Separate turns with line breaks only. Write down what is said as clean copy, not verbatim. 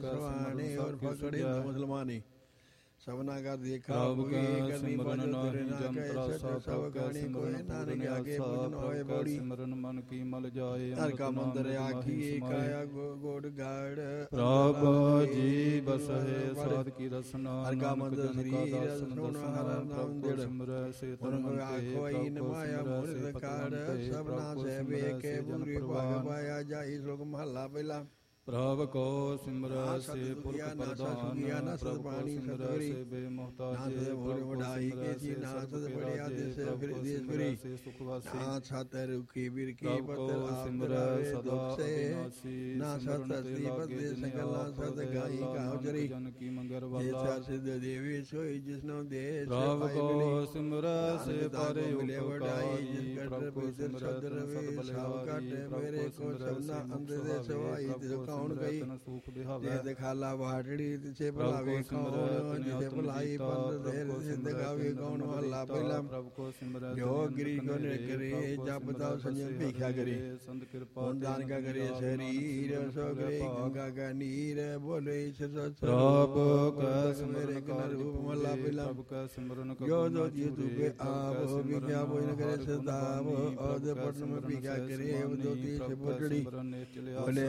सवाने और पकड़े न मुसलमानी सबना का देखा हुई करनी बनो तेरे ना कहे सच सब गाने कोई नानक आगे पूजन होए बड़ी
सिमरन मन की मल जाए
हर का मंदिर आखी काया गोड़ गाड़
प्रभु जी बस है साध की रसना
हर का मंदिर श्री रसना हर नाम दिड़
सिमर से
उनको आखो इन माया मूर्त कार सबना से बेके बुरी भाग पाया जाई श्लोक महला पहला
प्रभु को सिमर से पुरख प्रधान प्रभु को सिमर से बेमुहताज प्रभु को सिमर से सब बड़े से सुखवासी
छात रुखी बिर की
प्रभु को सिमर सदा अविनाशी सिमरन तेरा गे सकला सद गाई गावजरी जन की मंगर वाला
सिद्ध देवी सोई जिसनो दे
प्रभु को सिमर से पारे उपकारी प्रभु को सिमर सब बलिहारी प्रभु को सिमर से मुक्त सुभाई कौन गई ये दिखाला बाटड़ी से बुलावे कौन जिसे बुलाई पंद देर सिद्ध गावे कौन हल्ला पहला जो गिरी को करे जब बताओ संजन भिक्षा करे संत कृपा
दान का करे शरीर सो करे गंगा का नीर बोले
प्रभु का
मेरे का रूप मल्ला पहला
सिमरन
जो जो जी तुके आप भिक्षा बोल करे सदाव और पटन में भिक्षा करे ज्योति से पटड़ी बोले